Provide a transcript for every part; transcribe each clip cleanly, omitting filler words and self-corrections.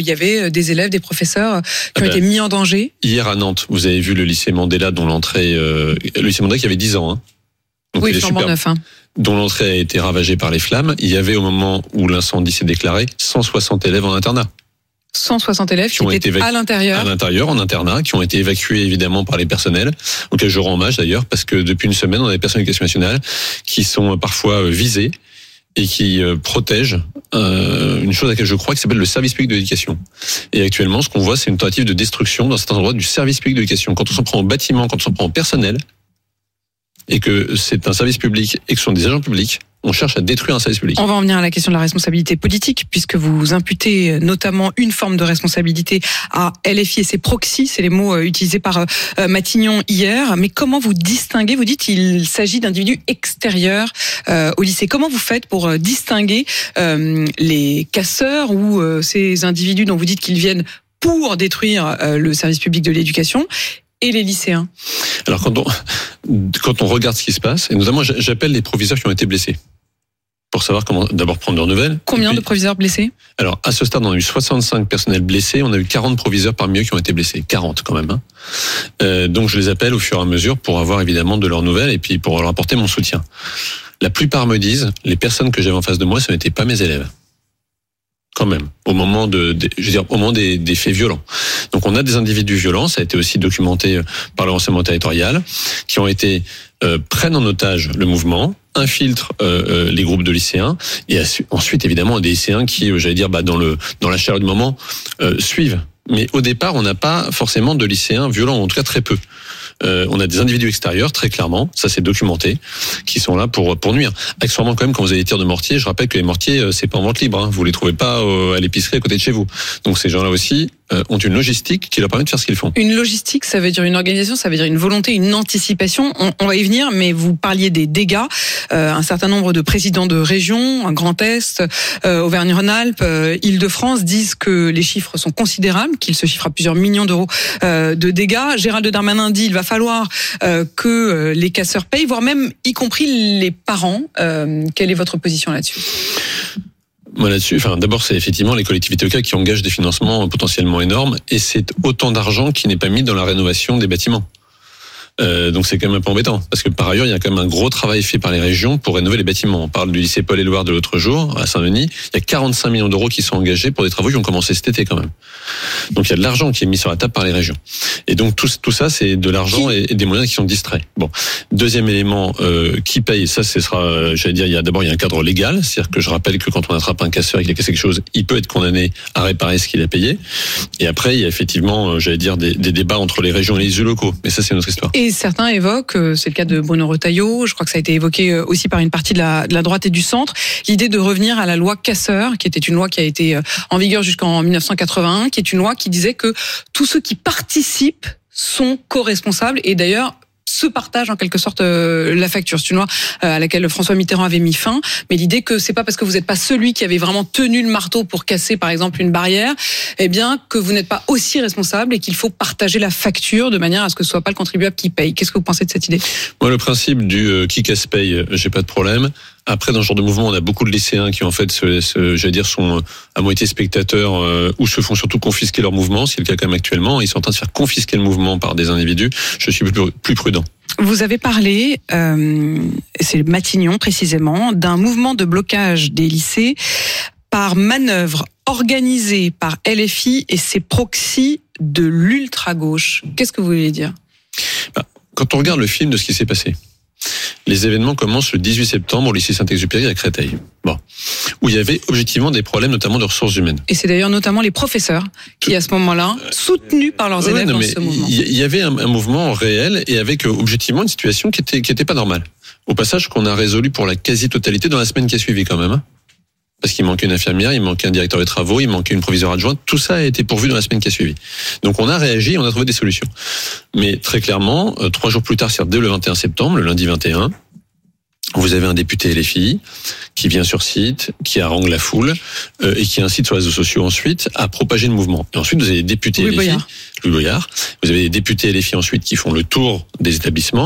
il y avait des élèves, des professeurs qui ont été mis en danger. Hier à Nantes, vous avez vu le lycée Mandela dont l'entrée... le lycée Mandela qui avait 10 ans. Hein. Donc oui, flambant neuf. Dont l'entrée a été ravagée par les flammes. Il y avait, au moment où l'incendie s'est déclaré, 160 élèves en internat. 160 élèves qui étaient à l'intérieur. À l'intérieur, en internat, qui ont été évacués évidemment par les personnels, auxquels je rends hommage d'ailleurs, parce que depuis une semaine, on a des personnels d'éducation nationale qui sont parfois visés et qui protègent une chose à laquelle je crois qui s'appelle le service public de l'éducation. Et actuellement, ce qu'on voit, c'est une tentative de destruction dans certains endroits du service public de l'éducation. Quand on s'en prend au bâtiment, quand on s'en prend au personnel, et que c'est un service public et que ce sont des agents publics, on cherche à détruire un service public. On va en venir à la question de la responsabilité politique, puisque vous imputez notamment une forme de responsabilité à LFI et ses proxys, c'est les mots utilisés par Matignon hier. Mais comment vous distinguez, vous dites qu'il s'agit d'individus extérieurs au lycée. Comment vous faites pour distinguer les casseurs ou ces individus dont vous dites qu'ils viennent pour détruire le service public de l'éducation et les lycéens? Alors quand on regarde ce qui se passe, et notamment j'appelle les proviseurs qui ont été blessés, pour savoir comment d'abord prendre leurs nouvelles. Combien de proviseurs blessés? Alors à ce stade, on a eu 65 personnels blessés, on a eu 40 proviseurs parmi eux qui ont été blessés, 40 quand même. Hein. Donc je les appelle au fur et à mesure pour avoir évidemment de leurs nouvelles et puis pour leur apporter mon soutien. La plupart me disent, les personnes que j'avais en face de moi, ce n'étaient pas mes élèves. Quand même, au moment au moment des faits violents. Donc on a des individus violents, ça a été aussi documenté par le renseignement territorial, qui ont été prennent en otage le mouvement, infiltrent les groupes de lycéens, et ensuite évidemment des lycéens qui, dans la chaleur du moment, suivent. Mais au départ, on n'a pas forcément de lycéens violents, en tout cas très peu. On a des individus extérieurs, très clairement, ça c'est documenté, qui sont là pour nuire. Accessoirement quand même, quand vous avez des tirs de mortier, je rappelle que les mortiers, c'est pas en vente libre, hein. Vous les trouvez pas à l'épicerie à côté de chez vous. Donc ces gens-là aussi ont une logistique qui leur permet de faire ce qu'ils font. Une logistique, ça veut dire une organisation, ça veut dire une volonté, une anticipation. On va y venir, mais vous parliez des dégâts. Un certain nombre de présidents de régions, Grand Est, Auvergne-Rhône-Alpes, Île-de-France, disent que les chiffres sont considérables, qu'ils se chiffrent à plusieurs millions d'euros de dégâts. Gérald Darmanin dit qu'il va falloir que les casseurs payent, voire même y compris les parents. Quelle est votre position là-dessus ? Moi là-dessus, d'abord c'est effectivement les collectivités locales qui engagent des financements potentiellement énormes et c'est autant d'argent qui n'est pas mis dans la rénovation des bâtiments. Donc c'est quand même un peu embêtant parce que par ailleurs il y a quand même un gros travail fait par les régions pour rénover les bâtiments. On parle du lycée Paul-Éluard de l'autre jour à Saint-Denis, il y a 45 millions d'euros qui sont engagés pour des travaux qui ont commencé cet été quand même. Donc il y a de l'argent qui est mis sur la table par les régions. Et donc tout ça c'est de l'argent et des moyens qui sont distraits. Bon, deuxième élément qui paye, ça ce sera il y a un cadre légal, c'est-à-dire que je rappelle que quand on attrape un casseur et qu'il a cassé quelque chose, il peut être condamné à réparer ce qu'il a payé. Et après il y a effectivement des débats entre les régions et les élus locaux, mais ça c'est une autre histoire. Et certains évoquent, c'est le cas de Bruno Retailleau, je crois que ça a été évoqué aussi par une partie de la droite et du centre, l'idée de revenir à la loi Casseur, qui était une loi qui a été en vigueur jusqu'en 1981, qui est une loi qui disait que tous ceux qui participent sont co-responsables et d'ailleurs se partagent en quelque sorte la facture. C'est une loi à laquelle François Mitterrand avait mis fin, mais l'idée que c'est pas parce que vous n'êtes pas celui qui avait vraiment tenu le marteau pour casser par exemple une barrière, que vous n'êtes pas aussi responsable et qu'il faut partager la facture de manière à ce que ce soit pas le contribuable qui paye. Qu'est-ce que vous pensez de cette idée ? Moi, le principe du qui casse paye, j'ai pas de problème. Après, dans ce genre de mouvement, on a beaucoup de lycéens qui, en fait, sont à moitié spectateurs ou se font surtout confisquer leur mouvement. C'est le cas quand même actuellement. Ils sont en train de faire confisquer le mouvement par des individus. Je suis plus prudent. Vous avez parlé, c'est Matignon précisément, d'un mouvement de blocage des lycées par manœuvre organisée par LFI et ses proxys de l'ultra-gauche. Qu'est-ce que vous voulez dire ? Quand on regarde le film de ce qui s'est passé, les événements commencent le 18 septembre au lycée Saint-Exupéry à Créteil. Où il y avait objectivement des problèmes, notamment de ressources humaines. Et c'est d'ailleurs notamment les professeurs qui, à ce moment-là, soutenus par leurs élèves dans ce mouvement. Il y avait un mouvement réel et avec objectivement une situation qui était pas normale. Au passage, qu'on a résolu pour la quasi-totalité dans la semaine qui a suivi quand même. Parce qu'il manquait une infirmière, il manquait un directeur de travaux, il manquait une proviseure adjointe. Tout ça a été pourvu dans la semaine qui a suivi. Donc on a réagi, on a trouvé des solutions. Mais très clairement, 3 jours plus tard, c'est-à-dire dès le 21 septembre, le lundi 21, vous avez un député LFI qui vient sur site, qui harangue la foule et qui incite sur les réseaux sociaux ensuite à propager le mouvement. Et ensuite, vous avez des députés LFI, Louis Boyard. Vous avez des députés LFI ensuite qui font le tour des établissements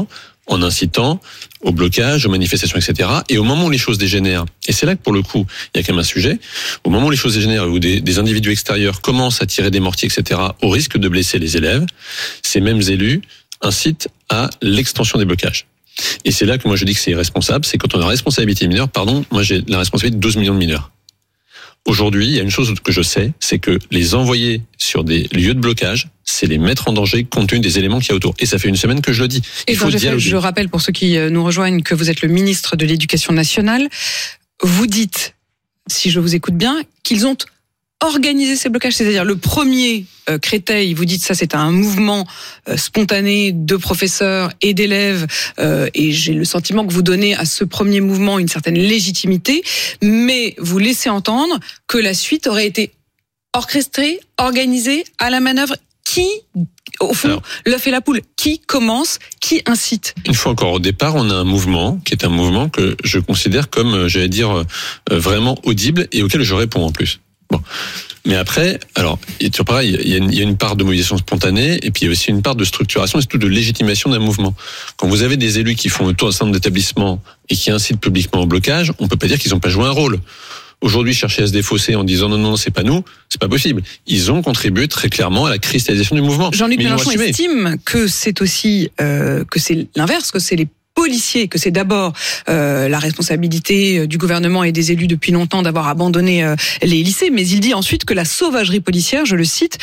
en incitant au blocage, aux manifestations, etc. Et au moment où les choses dégénèrent, et c'est là que pour le coup, il y a quand même un sujet, au moment où les choses dégénèrent, où des individus extérieurs commencent à tirer des mortiers, etc., au risque de blesser les élèves, ces mêmes élus incitent à l'extension des blocages. Et c'est là que moi je dis que c'est irresponsable, c'est quand on a la responsabilité mineur, moi j'ai la responsabilité de 12 millions de mineurs. Aujourd'hui, il y a une chose que je sais, c'est que les envoyer sur des lieux de blocage, c'est les mettre en danger compte tenu des éléments qu'il y a autour. Et ça fait une semaine que je le dis. Et dans je rappelle pour ceux qui nous rejoignent que vous êtes le ministre de l'Éducation nationale. Vous dites, si je vous écoute bien, qu'ils ont organisé ces blocages, c'est-à-dire le premier Créteil, vous dites ça c'est un mouvement spontané de professeurs et d'élèves et j'ai le sentiment que vous donnez à ce premier mouvement une certaine légitimité, mais vous laissez entendre que la suite aurait été orchestrée, organisée, à la manœuvre. Qui, au fond, l'œuf et la poule, qui commence, qui incite? Une fois encore, au départ, on a un mouvement qui est un mouvement que je considère comme, j'allais dire, vraiment audible et auquel je réponds en plus. Bon. Mais après, alors, c'est pareil, il y a une part de mobilisation spontanée et puis il y a aussi une part de structuration et surtout de légitimation d'un mouvement. Quand vous avez des élus qui font le tour d'un certain nombre d'établissements et qui incitent publiquement au blocage, on peut pas dire qu'ils n'ont pas joué un rôle. Aujourd'hui, chercher à se défausser en disant non, c'est pas nous, c'est pas possible. Ils ont contribué très clairement à la cristallisation du mouvement. Jean-Luc Mélenchon estime que c'est aussi, que c'est l'inverse, que c'est les policiers, que c'est d'abord la responsabilité du gouvernement et des élus depuis longtemps d'avoir abandonné les lycées, mais il dit ensuite que la sauvagerie policière, je le cite,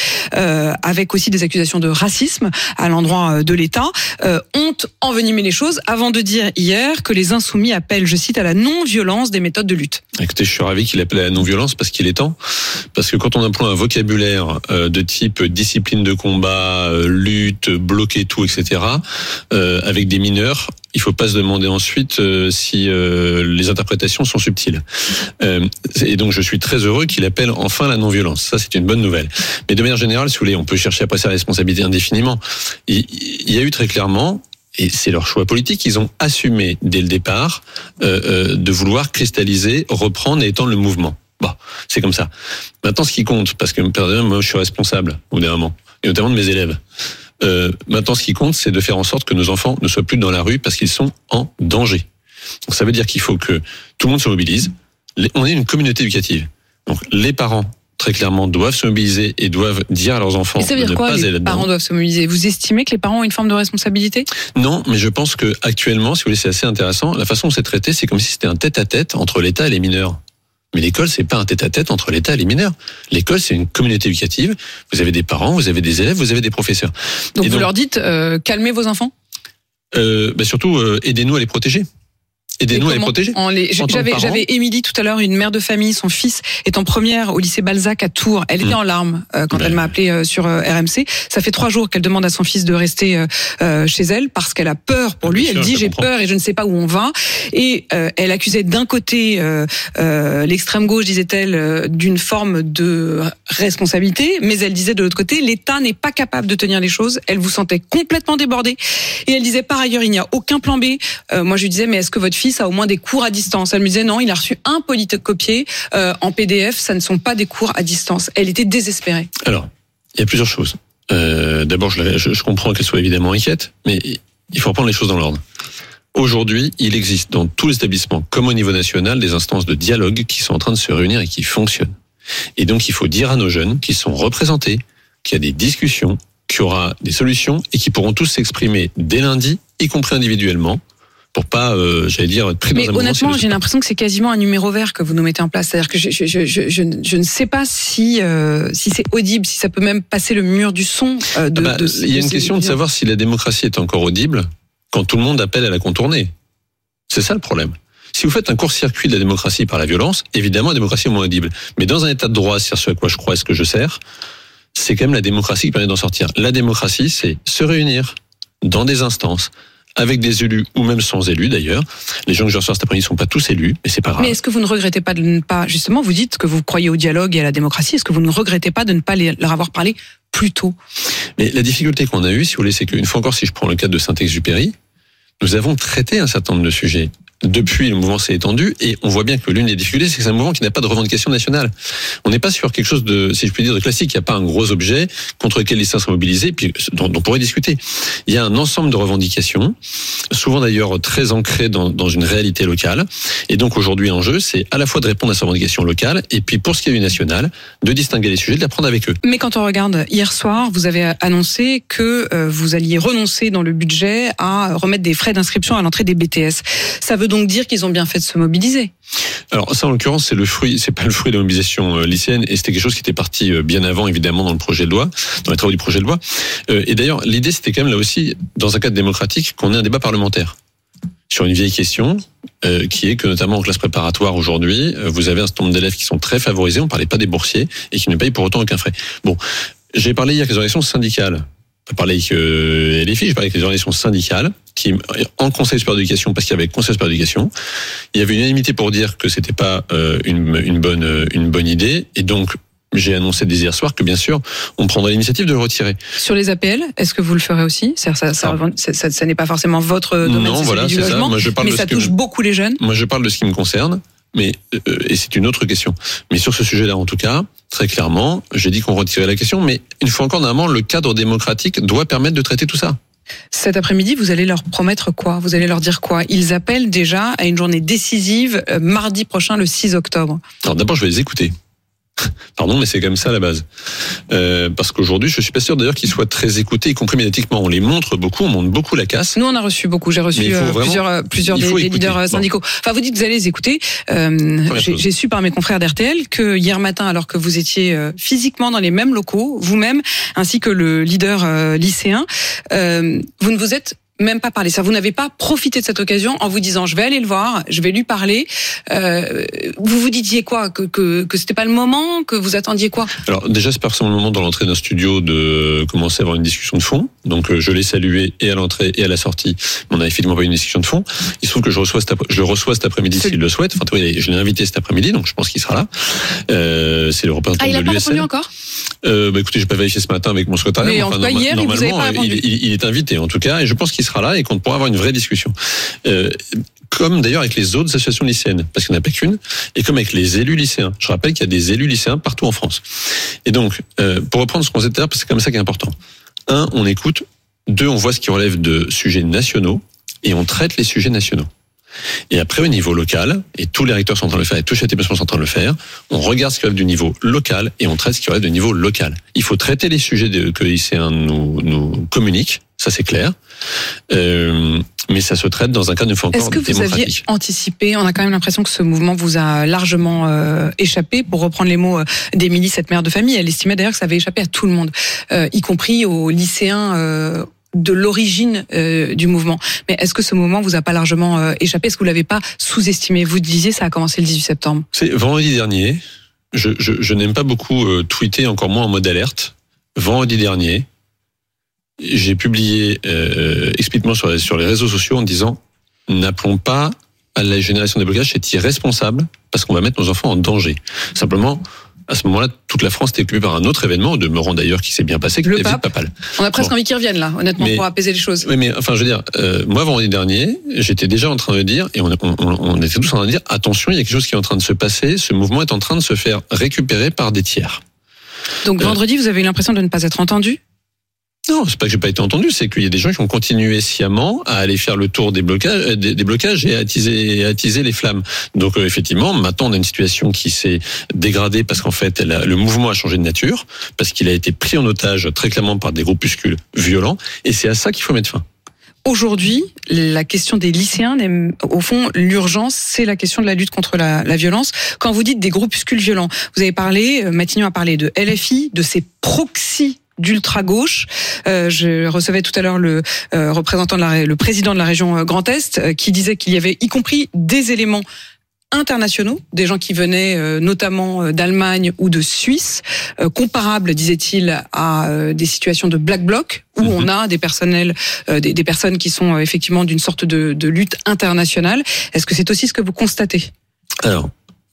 avec aussi des accusations de racisme à l'endroit de l'État, ont envenimé les choses, avant de dire hier que les insoumis appellent, je cite, à la non-violence des méthodes de lutte. Écoutez, je suis ravi qu'il appelle à la non-violence parce qu'il est temps. Parce que quand on emploie un vocabulaire de type discipline de combat, lutte, bloquer tout, etc., avec des mineurs, il faut pas se demander ensuite si les interprétations sont subtiles. Et donc je suis très heureux qu'il appelle enfin la non-violence. Ça, c'est une bonne nouvelle. Mais de manière générale, si vous voulez, on peut chercher après sa responsabilité indéfiniment. Il y a eu très clairement, et c'est leur choix politique, ils ont assumé dès le départ de vouloir cristalliser, reprendre et étendre le mouvement. Bon, c'est comme ça. Maintenant, ce qui compte, parce que moi, je suis responsable au bout d'un moment, et notamment de mes élèves. Maintenant, ce qui compte, c'est de faire en sorte que nos enfants ne soient plus dans la rue parce qu'ils sont en danger. Donc, ça veut dire qu'il faut que tout le monde se mobilise. On est une communauté éducative. Donc, les parents, très clairement, doivent se mobiliser et doivent dire à leurs enfants de ne pas aller là-dedans. Les parents doivent se mobiliser. Vous estimez que les parents ont une forme de responsabilité? Non, mais je pense que actuellement, si vous voulez, c'est assez intéressant. La façon dont c'est traité, c'est comme si c'était un tête-à-tête entre l'État et les mineurs. Mais l'école, c'est pas un tête-à-tête entre l'État et les mineurs. L'école, c'est une communauté éducative. Vous avez des parents, vous avez des élèves, vous avez des professeurs. Donc vous leur dites, calmez vos enfants? Surtout, aidez-nous à les protéger. Aidez-nous à les protéger. J'avais Émilie tout à l'heure, une mère de famille, son fils est en première au lycée Balzac à Tours. Elle était en larmes quand elle m'a appelé sur RMC. Ça fait 3 jours qu'elle demande à son fils de rester chez elle parce qu'elle a peur pour lui. Elle dit j'ai peur et je ne sais pas où on va. Et elle accusait d'un côté l'extrême gauche, disait-elle, d'une forme de responsabilité, mais elle disait de l'autre côté l'État n'est pas capable de tenir les choses. Elle vous sentait complètement débordée. Et elle disait par ailleurs il n'y a aucun plan B. Moi je lui disais mais est-ce que votre fils a au moins des cours à distance? Elle me disait non, il a reçu un polycopié en PDF, ça ne sont pas des cours à distance. Elle était désespérée. Alors, il y a plusieurs choses. D'abord, je comprends qu'elle soit évidemment inquiète, mais il faut reprendre les choses dans l'ordre. Aujourd'hui, il existe dans tous les établissements, comme au niveau national, des instances de dialogue qui sont en train de se réunir et qui fonctionnent. Et donc, il faut dire à nos jeunes qui sont représentés qu'il y a des discussions, qu'il y aura des solutions et qui pourront tous s'exprimer dès lundi, y compris individuellement, pour pas, j'allais dire, être pris dans un moment. Mais honnêtement, j'ai l'impression que c'est quasiment un numéro vert que vous nous mettez en place. C'est-à-dire que je ne sais pas si c'est audible, si ça peut même passer le mur du son. Il y a une question de savoir si la démocratie est encore audible quand tout le monde appelle à la contourner. C'est ça le problème. Si vous faites un court-circuit de la démocratie par la violence, évidemment, la démocratie est moins audible. Mais dans un état de droit, c'est ce à quoi je crois et ce que je sers, c'est quand même la démocratie qui permet d'en sortir. La démocratie, c'est se réunir dans des instances, avec des élus ou même sans élus d'ailleurs. Les gens que je reçois cet après-midi ne sont pas tous élus, mais c'est pas grave. Mais est-ce que vous ne regrettez pas de ne pas, justement, vous dites que vous croyez au dialogue et à la démocratie, est-ce que vous ne regrettez pas de ne pas leur avoir parlé plus tôt? Mais la difficulté qu'on a eue, si vous voulez, c'est qu'une fois encore, si je prends le cas de Saint-Exupéry, nous avons traité un certain nombre de sujets Depuis, le mouvement s'est étendu et on voit bien que l'une des difficultés, c'est que c'est un mouvement qui n'a pas de revendication nationale. On n'est pas sur quelque chose de, si je puis dire, de classique. Il n'y a pas un gros objet contre lequel les lycéens sont mobilisés, puis dont on pourrait discuter. Il y a un ensemble de revendications, souvent d'ailleurs très ancrées dans une réalité locale. Et donc aujourd'hui, l'enjeu, c'est à la fois de répondre à ces revendications locales et puis pour ce qui est du national, de distinguer les sujets, de l'apprendre avec eux. Mais quand on regarde hier soir, vous avez annoncé que vous alliez renoncer dans le budget à remettre des frais d'inscription à l'entrée des BTS. Ça veut donc dire qu'ils ont bien fait de se mobiliser. Alors ça, en l'occurrence, c'est pas le fruit de la mobilisation lycéenne, et c'était quelque chose qui était parti bien avant, évidemment, dans le projet de loi, dans les travaux du projet de loi. Et d'ailleurs, l'idée, c'était quand même là aussi, dans un cadre démocratique, qu'on ait un débat parlementaire sur une vieille question, qui est que notamment en classe préparatoire aujourd'hui, vous avez un certain nombre d'élèves qui sont très favorisés, on parlait pas des boursiers, et qui ne payent pour autant aucun frais. Bon, j'ai parlé hier avec les organisations syndicales. Je parlais avec les filles, je parlais avec les organisations syndicales qui, en conseil supérieur d'éducation, parce qu'il y avait conseil supérieur d'éducation, il y avait une unanimité pour dire que c'était pas une bonne idée, et donc j'ai annoncé dès hier soir que bien sûr on prendrait l'initiative de le retirer. Sur les APL, est-ce que vous le ferez aussi ? Ça n'est pas forcément votre domaine, non, voilà, c'est logement, ça. Moi, je parle mais ça touche beaucoup les jeunes. Moi, je parle de ce qui me concerne. Mais et c'est une autre question. Mais sur ce sujet-là, en tout cas, très clairement, j'ai dit qu'on retirait la question. Mais une fois encore, normalement, le cadre démocratique doit permettre de traiter tout ça. Cet après-midi, vous allez leur promettre quoi ? Vous allez leur dire quoi ? Ils appellent déjà à une journée décisive mardi prochain, le 6 octobre. Alors d'abord, je vais les écouter. Pardon, mais c'est comme ça à la base. Parce qu'aujourd'hui, je suis pas sûr d'ailleurs qu'ils soient très écoutés, y compris médiatiquement. On les montre beaucoup, on montre beaucoup la casse. Nous, on a reçu beaucoup. J'ai reçu plusieurs des leaders syndicaux. Enfin, vous dites que vous allez les écouter. J'ai su par mes confrères d'RTL que hier matin, alors que vous étiez physiquement dans les mêmes locaux, vous-même, ainsi que le leader lycéen, vous ne vous êtes même pas parlé. Ça, vous n'avez pas profité de cette occasion en vous disant je vais aller le voir, je vais lui parler. Vous vous disiez quoi, que c'était pas le moment, que vous attendiez quoi ? Alors déjà, c'est pas forcément le moment dans l'entrée d'un studio de commencer à avoir une discussion de fond. Donc je l'ai salué et à l'entrée et à la sortie. On a effectivement pas eu une discussion de fond. Il se trouve que je le reçois cet après-midi s'il le souhaite. Enfin, je l'ai invité cet après-midi, donc je pense qu'il sera là. C'est le représentant de l'USL. Il a pas répondu encore ? Écoutez, j'ai pas vérifié ce matin avec mon secrétaire. Mais enfin, hier, normalement, il est invité en tout cas, et je pense qu'il sera là et qu'on pourra avoir une vraie discussion. Comme d'ailleurs avec les autres associations lycéennes, parce qu'il n'y en a pas qu'une, et comme avec les élus lycéens. Je rappelle qu'il y a des élus lycéens partout en France. Et donc, pour reprendre ce qu'on disait tout à l'heure, parce que c'est comme ça qui est important. 1, on écoute. 2, on voit ce qui relève de sujets nationaux, et on traite les sujets nationaux. Et après, au niveau local, et tous les recteurs sont en train de le faire, et tous les établissements sont en train de le faire, on regarde ce qui relève du niveau local, et on traite ce qui relève du niveau local. Il faut traiter les sujets que les lycéens nous communiquent, ça c'est clair. Mais ça se traite dans un cadre, une fois encore, démocratique. Est-ce que vous aviez anticipé ? On a quand même l'impression que ce mouvement vous a largement échappé. Pour reprendre les mots d'Émilie, cette mère de famille, elle estimait d'ailleurs que ça avait échappé à tout le monde, y compris aux lycéens de l'origine du mouvement. Mais est-ce que ce mouvement vous a pas largement échappé ? Est-ce que vous l'avez pas sous-estimé ? Vous disiez ça a commencé le 18 septembre. C'est vendredi dernier. Je n'aime pas beaucoup tweeter, encore moins en mode alerte. Vendredi dernier, j'ai publié explicitement sur les réseaux sociaux en disant « N'appelons pas à la génération des blocages, c'est irresponsable parce qu'on va mettre nos enfants en danger. » Simplement, à ce moment-là, toute la France était occupée par un autre événement, au demeurant d'ailleurs, qui s'est bien passé, qui était Papal. On a presque envie qu'ils reviennent là, honnêtement, pour apaiser les choses. Oui, mais enfin, je veux dire, moi, vendredi dernier, j'étais déjà en train de dire, et on était tous en train de dire, attention, il y a quelque chose qui est en train de se passer, ce mouvement est en train de se faire récupérer par des tiers. Donc vendredi, vous avez eu l'impression de ne pas être entendu ? Non, c'est pas que j'ai pas été entendu, c'est qu'il y a des gens qui ont continué sciemment à aller faire le tour des blocages et à attiser les flammes. Donc effectivement, maintenant on a une situation qui s'est dégradée parce qu'en fait le mouvement a changé de nature, parce qu'il a été pris en otage très clairement par des groupuscules violents, et c'est à ça qu'il faut mettre fin. Aujourd'hui, la question des lycéens, au fond, l'urgence, c'est la question de la lutte contre la violence. Quand vous dites des groupuscules violents, vous avez parlé, Matignon a parlé de LFI, de ces proxys d'ultra-gauche. Je recevais tout à l'heure le président de la région Grand Est qui disait qu'il y avait y compris des éléments internationaux, des gens qui venaient notamment d'Allemagne ou de Suisse, comparables, disait-il, à des situations de Black Bloc, où on a des personnels, des personnes qui sont effectivement d'une sorte de lutte internationale. Est-ce que c'est aussi ce que vous constatez ? Alors,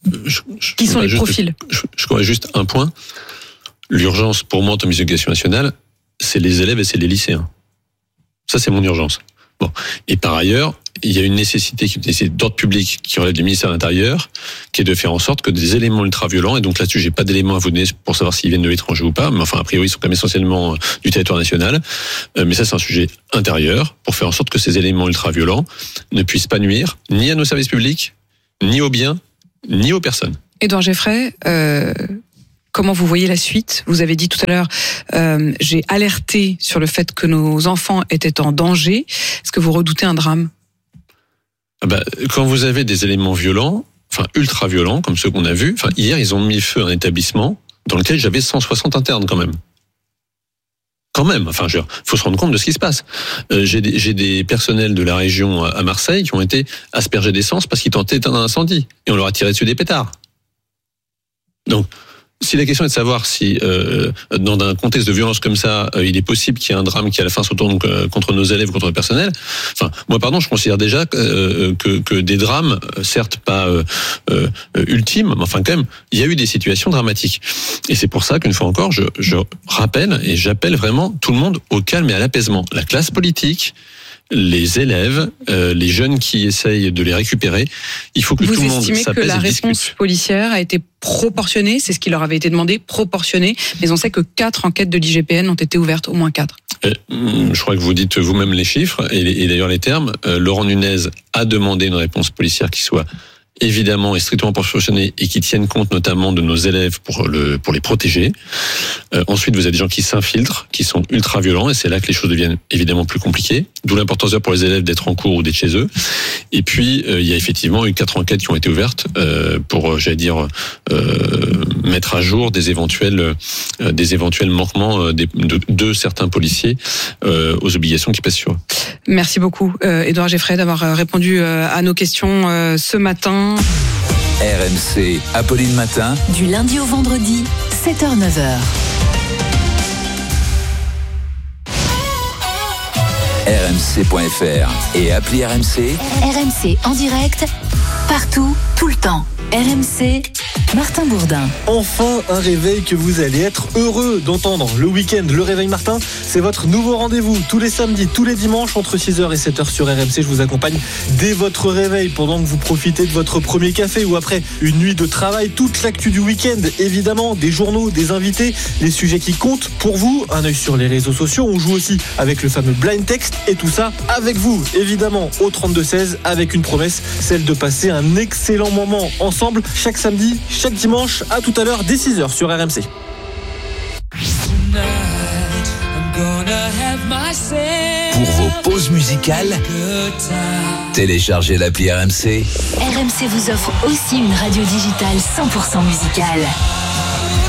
qui sont les profils ? Je crois juste un point. L'urgence, pour moi, en termes d'éducation nationale, c'est les élèves et c'est les lycéens. Ça, c'est mon urgence. Bon. Et par ailleurs, il y a une nécessité qui est une nécessité d'ordre public qui relève du ministère de l'Intérieur, qui est de faire en sorte que des éléments ultra-violents, et donc là-dessus, j'ai pas d'éléments à vous donner pour savoir s'ils viennent de l'étranger ou pas, mais enfin, a priori, ils sont quand même essentiellement du territoire national. Mais ça, c'est un sujet intérieur, pour faire en sorte que ces éléments ultra-violents ne puissent pas nuire ni à nos services publics, ni aux biens, ni aux personnes. Édouard Geffray, comment vous voyez la suite ? Vous avez dit tout à l'heure, j'ai alerté sur le fait que nos enfants étaient en danger. Est-ce que vous redoutez un drame ? Quand vous avez des éléments violents, enfin ultra violents, comme ceux qu'on a vus, hier ils ont mis feu à un établissement dans lequel j'avais 160 internes quand même. Faut se rendre compte de ce qui se passe. J'ai des personnels de la région à Marseille qui ont été aspergés d'essence parce qu'ils tentaient d'éteindre un incendie et on leur a tiré dessus des pétards. Donc, si la question est de savoir si, dans un contexte de violence comme ça, il est possible qu'il y ait un drame qui à la fin se retourne contre nos élèves ou contre le personnel, je considère déjà que des drames, certes pas ultimes, mais enfin quand même, il y a eu des situations dramatiques. Et c'est pour ça qu'une fois encore, je rappelle et j'appelle vraiment tout le monde au calme et à l'apaisement. La classe politique, les élèves, les jeunes qui essayent de les récupérer, il faut que tout le monde s'apaise et discute. Vous estimez que la réponse policière a été proportionnée, c'est ce qui leur avait été demandé, proportionnée, mais on sait que 4 enquêtes de l'IGPN ont été ouvertes, au moins 4. Je crois que vous dites vous-même les chiffres et d'ailleurs les termes. Laurent Nunez a demandé une réponse policière qui soit évidemment et strictement proportionnée et qui tienne compte notamment de nos élèves pour les protéger. Ensuite, vous avez des gens qui s'infiltrent, qui sont ultra violents et c'est là que les choses deviennent évidemment plus compliquées. D'où l'importance pour les élèves d'être en cours ou d'être chez eux. Et puis, il y a effectivement eu 4 enquêtes qui ont été ouvertes pour, mettre à jour des éventuels manquements de certains policiers aux obligations qui pèsent sur eux. Merci beaucoup, Édouard Geffray, d'avoir répondu à nos questions ce matin. RMC, Apolline Matin. Du lundi au vendredi, 7h-9h. RMC.fr et appli RMC. RMC en direct, partout, tout le temps. RMC, Martin Bourdin. Enfin un réveil que vous allez être heureux d'entendre. Le week-end, le réveil Martin, c'est votre nouveau rendez-vous. Tous les samedis, tous les dimanches, entre 6h et 7h sur RMC. Je vous accompagne dès votre réveil, pendant que vous profitez de votre premier café ou après une nuit de travail. Toute l'actu du week-end, évidemment, des journaux, des invités, les sujets qui comptent pour vous. Un œil sur les réseaux sociaux. On joue aussi avec le fameux blind text et tout ça avec vous, évidemment, au 32-16, avec une promesse, celle de passer un excellent moment ensemble chaque samedi, chaque dimanche. À tout à l'heure dès 6h sur RMC. Pour vos pauses musicales, téléchargez l'appli RMC. RMC vous offre aussi une radio digitale 100% musicale.